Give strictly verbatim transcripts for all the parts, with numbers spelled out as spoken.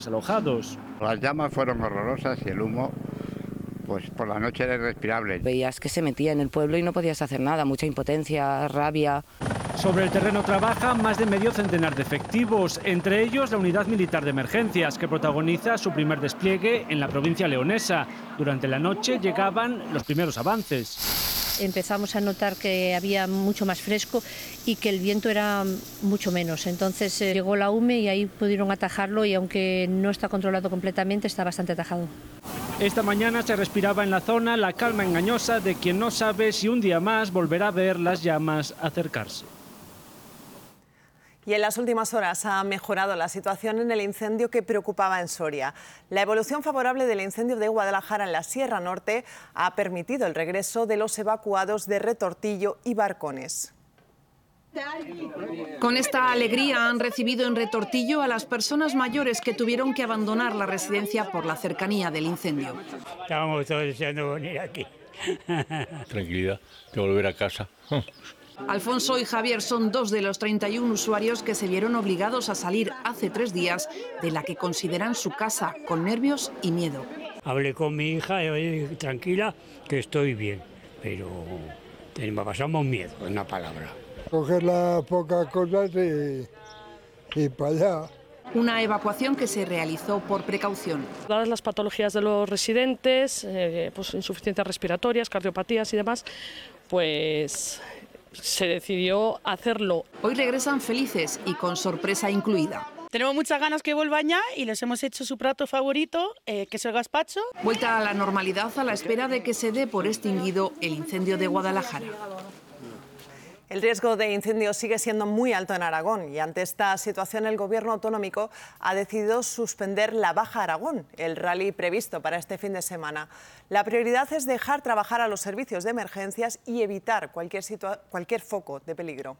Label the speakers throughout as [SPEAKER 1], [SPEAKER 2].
[SPEAKER 1] alojados.
[SPEAKER 2] Las llamas fueron horrorosas y el humo, pues por la noche era irrespirable.
[SPEAKER 3] Veías que se metía en el pueblo y no podías hacer nada, mucha impotencia, rabia.
[SPEAKER 1] Sobre el terreno trabajan más de medio centenar de efectivos, entre ellos la Unidad Militar de Emergencias, que protagoniza su primer despliegue en la provincia leonesa. Durante la noche llegaban los primeros avances.
[SPEAKER 4] Empezamos a notar que había mucho más fresco y que el viento era mucho menos. Entonces eh, llegó la U M E y ahí pudieron atajarlo y aunque no está controlado completamente, está bastante atajado.
[SPEAKER 1] Esta mañana se respiraba en la zona la calma engañosa de quien no sabe si un día más volverá a ver las llamas acercarse.
[SPEAKER 5] Y en las últimas horas ha mejorado la situación en el incendio que preocupaba en Soria. La evolución favorable del incendio de Guadalajara en la Sierra Norte ha permitido el regreso de los evacuados de Retortillo y Barcones.
[SPEAKER 6] Con esta alegría han recibido en Retortillo a las personas mayores que tuvieron que abandonar la residencia por la cercanía del incendio.
[SPEAKER 7] Estábamos todos deseando venir aquí.
[SPEAKER 8] Tranquilidad, de volver a casa.
[SPEAKER 6] Alfonso y Javier son dos de los treinta y uno usuarios que se vieron obligados a salir hace tres días de la que consideran su casa, con nervios y miedo.
[SPEAKER 7] Hablé con mi hija y oye, tranquila, que estoy bien, pero pasamos miedo, en una palabra.
[SPEAKER 9] Coger las pocas cosas y, y para allá.
[SPEAKER 6] Una evacuación que se realizó por precaución.
[SPEAKER 10] Dadas las patologías de los residentes, eh, pues insuficiencias respiratorias, cardiopatías y demás, pues se decidió hacerlo.
[SPEAKER 6] Hoy regresan felices y con sorpresa incluida.
[SPEAKER 11] Tenemos muchas ganas que vuelvan ya y les hemos hecho su plato favorito, eh, que es el gazpacho.
[SPEAKER 6] Vuelta a la normalidad a la espera de que se dé por extinguido el incendio de Guadalajara.
[SPEAKER 5] El riesgo de incendio sigue siendo muy alto en Aragón y ante esta situación el Gobierno autonómico ha decidido suspender la Baja Aragón, el rally previsto para este fin de semana. La prioridad es dejar trabajar a los servicios de emergencias y evitar cualquier, cualquier foco de peligro.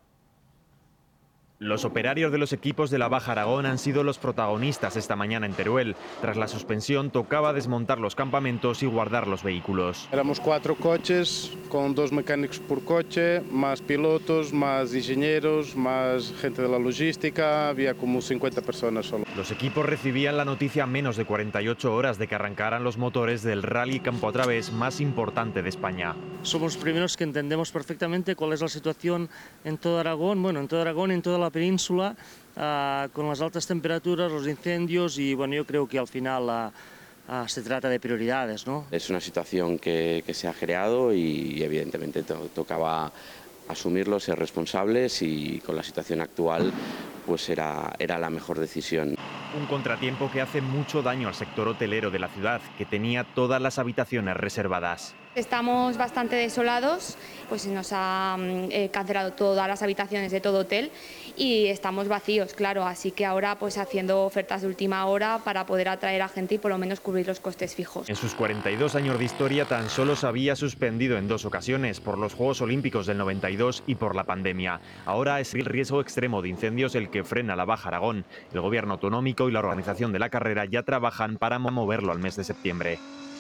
[SPEAKER 12] Los operarios de los equipos de la Baja Aragón han sido los protagonistas esta mañana en Teruel. Tras la suspensión tocaba desmontar los campamentos y guardar los vehículos.
[SPEAKER 13] Éramos cuatro coches con dos mecánicos por coche, más pilotos, más ingenieros, más gente de la logística, había como cincuenta personas solo.
[SPEAKER 12] Los equipos recibían la noticia a menos de cuarenta y ocho horas de que arrancaran los motores del rally Campo a Través más importante de España.
[SPEAKER 14] Somos los primeros que entendemos perfectamente cuál es la situación en todo Aragón, bueno, en todo Aragón, en toda la península, uh, con las altas temperaturas, los incendios y bueno, yo creo que al final uh, uh, se trata de prioridades, ¿no?
[SPEAKER 15] Es una situación que, que se ha creado y evidentemente to tocaba asumirlo, ser responsables y con la situación actual pues era, era la mejor decisión.
[SPEAKER 12] Un contratiempo que hace mucho daño al sector hotelero de la ciudad, que tenía todas las habitaciones reservadas.
[SPEAKER 16] Estamos bastante desolados, pues nos ha eh, cancelado todas las habitaciones de todo hotel y estamos vacíos, claro, así que ahora pues haciendo ofertas de última hora para poder atraer a gente y por lo menos cubrir los costes fijos.
[SPEAKER 12] En sus cuarenta y dos años de historia tan solo se había suspendido en dos ocasiones, por los Juegos Olímpicos del noventa y dos y por la pandemia. Ahora es el riesgo extremo de incendios el que frena la Baja Aragón. El gobierno autonómico y la organización de la carrera ya trabajan para moverlo al mes de septiembre.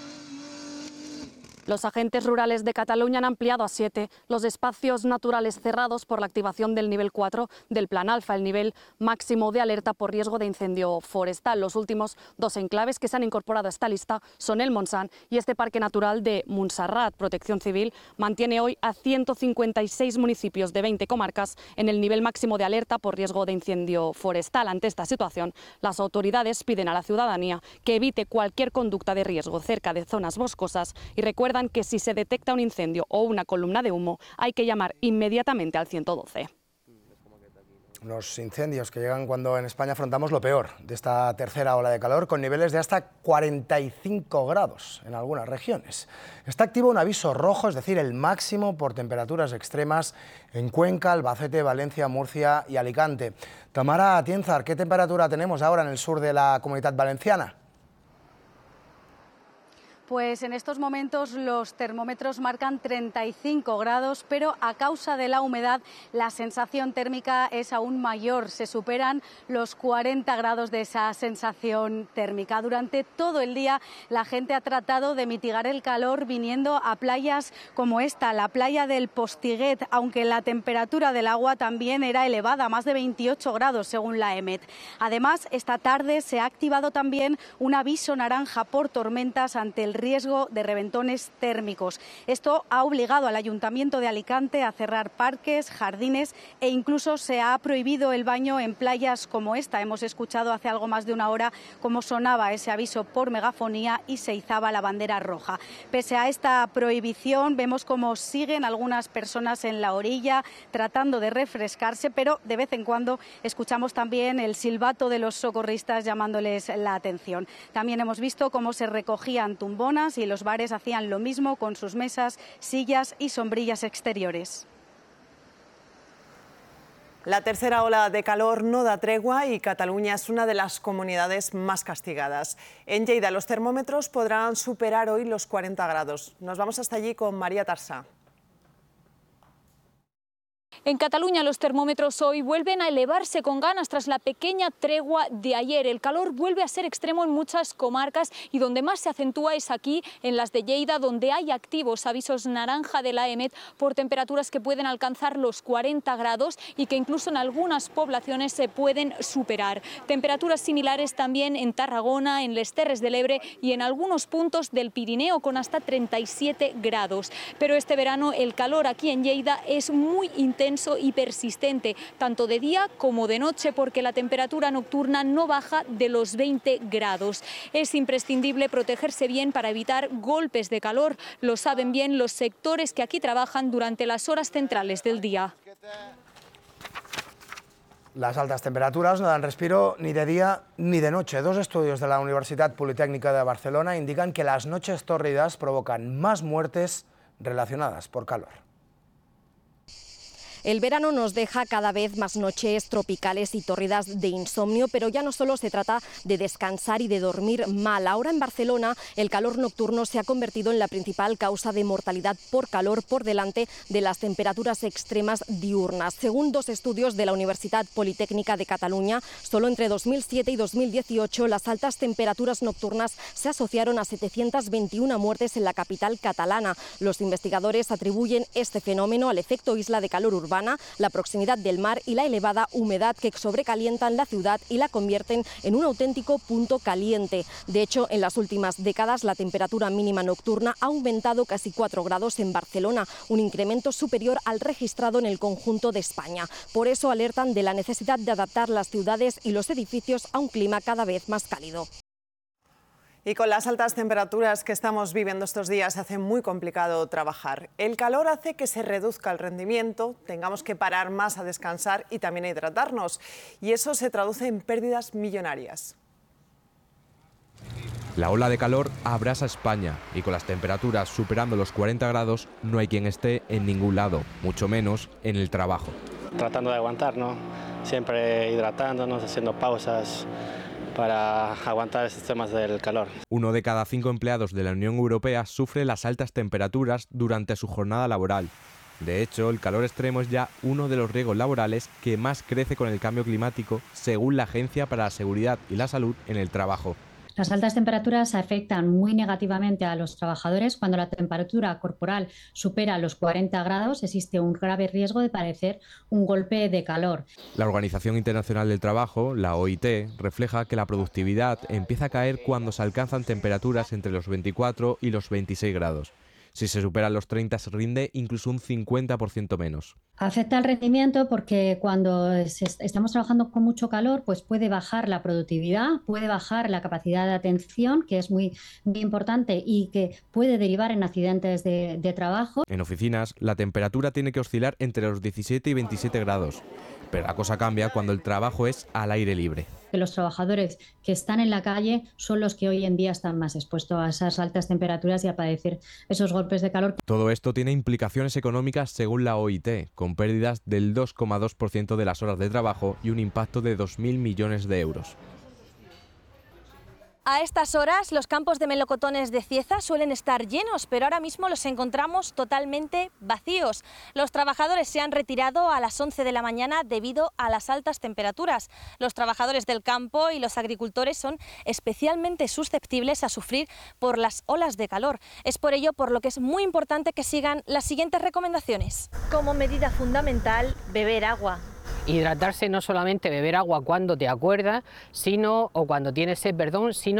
[SPEAKER 17] Los agentes rurales de Cataluña han ampliado a siete los espacios naturales cerrados por la activación del nivel cuatro del Plan Alfa, el nivel máximo de alerta por riesgo de incendio forestal. Los últimos dos enclaves que se han incorporado a esta lista son el Montsant y este Parque Natural de Montserrat. Protección Civil mantiene hoy a ciento cincuenta y seis municipios de veinte comarcas en el nivel máximo de alerta por riesgo de incendio forestal. Ante esta situación, las autoridades piden a la ciudadanía que evite cualquier conducta de riesgo cerca de zonas boscosas y recuerdan que si se detecta un incendio o una columna de humo hay que llamar inmediatamente al ciento doce.
[SPEAKER 18] Unos incendios que llegan cuando en España afrontamos lo peor de esta tercera ola de calor, con niveles de hasta cuarenta y cinco grados en algunas regiones. Está activo un aviso rojo, es decir, el máximo por temperaturas extremas en Cuenca, Albacete, Valencia, Murcia y Alicante. Tamara Atienzar, ¿qué temperatura tenemos ahora en el sur de la Comunidad Valenciana?
[SPEAKER 17] Pues en estos momentos los termómetros marcan treinta y cinco grados, pero a causa de la humedad la sensación térmica es aún mayor. Se superan los cuarenta grados de esa sensación térmica. Durante todo el día la gente ha tratado de mitigar el calor viniendo a playas como esta, la playa del Postiguet, aunque la temperatura del agua también era elevada, más de veintiocho grados según la EMET. Además, esta tarde se ha activado también un aviso naranja por tormentas ante el riesgo de reventones térmicos. Esto ha obligado al Ayuntamiento de Alicante a cerrar parques, jardines e incluso se ha prohibido el baño en playas como esta. Hemos escuchado hace algo más de una hora cómo sonaba ese aviso por megafonía y se izaba la bandera roja. Pese a esta prohibición, vemos cómo siguen algunas personas en la orilla tratando de refrescarse, pero de vez en cuando escuchamos también el silbato de los socorristas llamándoles la atención. También hemos visto cómo se recogían tumbonas y los bares hacían lo mismo con sus mesas, sillas y sombrillas exteriores.
[SPEAKER 5] La tercera ola de calor no da tregua y Cataluña es una de las comunidades más castigadas. En Lleida los termómetros podrán superar hoy los cuarenta grados. Nos vamos hasta allí con María Tarsà.
[SPEAKER 19] En Cataluña los termómetros hoy vuelven a elevarse con ganas tras la pequeña tregua de ayer. El calor vuelve a ser extremo en muchas comarcas y donde más se acentúa es aquí, en las de Lleida, donde hay activos avisos naranja de la EMET por temperaturas que pueden alcanzar los cuarenta grados y que incluso en algunas poblaciones se pueden superar. Temperaturas similares también en Tarragona, en les Terres del Ebre y en algunos puntos del Pirineo con hasta treinta y siete grados. Pero este verano el calor aquí en Lleida es muy intenso y persistente, tanto de día como de noche, porque la temperatura nocturna no baja de los veinte grados. Es imprescindible protegerse bien para evitar golpes de calor. Lo saben bien los sectores que aquí trabajan durante las horas centrales del día.
[SPEAKER 18] Las altas temperaturas no dan respiro ni de día ni de noche. Dos estudios de la Universidad Politécnica de Barcelona indican que las noches tórridas provocan más muertes relacionadas por calor.
[SPEAKER 20] El verano nos deja cada vez más noches tropicales y tórridas de insomnio, pero ya no solo se trata de descansar y de dormir mal. Ahora en Barcelona el calor nocturno se ha convertido en la principal causa de mortalidad por calor, por delante de las temperaturas extremas diurnas. Según dos estudios de la Universidad Politécnica de Cataluña, solo entre dos mil siete y dos mil dieciocho las altas temperaturas nocturnas se asociaron a setecientas veintiuna muertes en la capital catalana. Los investigadores atribuyen este fenómeno al efecto isla de calor urbano, la proximidad del mar y la elevada humedad que sobrecalientan la ciudad y la convierten en un auténtico punto caliente. De hecho, en las últimas décadas la temperatura mínima nocturna ha aumentado casi cuatro grados en Barcelona, un incremento superior al registrado en el conjunto de España. Por eso alertan de la necesidad de adaptar las ciudades y los edificios a un clima cada vez más cálido.
[SPEAKER 5] Y con las altas temperaturas que estamos viviendo estos días se hace muy complicado trabajar. El calor hace que se reduzca el rendimiento, tengamos que parar más a descansar y también a hidratarnos. Y eso se traduce en pérdidas millonarias.
[SPEAKER 21] La ola de calor abrasa España y con las temperaturas superando los cuarenta grados no hay quien esté en ningún lado, mucho menos en el trabajo.
[SPEAKER 22] Tratando de aguantar, ¿no? Siempre hidratándonos, haciendo pausas para aguantar esos temas del calor.
[SPEAKER 21] Uno de cada cinco empleados de la Unión Europea sufre las altas temperaturas durante su jornada laboral. De hecho, el calor extremo es ya uno de los riesgos laborales que más crece con el cambio climático, según la Agencia para la Seguridad y la Salud en el Trabajo.
[SPEAKER 23] Las altas temperaturas afectan muy negativamente a los trabajadores. Cuando la temperatura corporal supera los cuarenta grados, existe un grave riesgo de padecer un golpe de calor.
[SPEAKER 21] La Organización Internacional del Trabajo, la O I T, refleja que la productividad empieza a caer cuando se alcanzan temperaturas entre los veinticuatro y los veintiséis grados. Si se superan los treinta se rinde incluso un cincuenta por ciento menos.
[SPEAKER 23] Afecta al rendimiento porque cuando estamos trabajando con mucho calor, pues puede bajar la productividad, puede bajar la capacidad de atención, que es muy, muy importante y que puede derivar en accidentes de, de trabajo.
[SPEAKER 21] En oficinas, la temperatura tiene que oscilar entre los diecisiete y veintisiete grados, pero la cosa cambia cuando el trabajo es al aire libre.
[SPEAKER 23] Que los trabajadores que están en la calle son los que hoy en día están más expuestos a esas altas temperaturas y a padecer esos golpes de calor.
[SPEAKER 21] Todo esto tiene implicaciones económicas según la O I T, con pérdidas del dos coma dos por ciento de las horas de trabajo y un impacto de dos mil millones de euros.
[SPEAKER 2] A estas horas los campos de melocotones de Cieza suelen estar llenos, pero ahora mismo los encontramos totalmente vacíos. Los trabajadores se han retirado a las once de la mañana debido a las altas temperaturas. Los trabajadores del campo y los agricultores son especialmente susceptibles a sufrir por las olas de calor. Es por ello por lo que es muy importante que sigan las siguientes recomendaciones. Como medida fundamental, beber agua.
[SPEAKER 3] Hidratarse, no solamente beber agua cuando te acuerdas, sino o cuando tienes sed, perdón, sino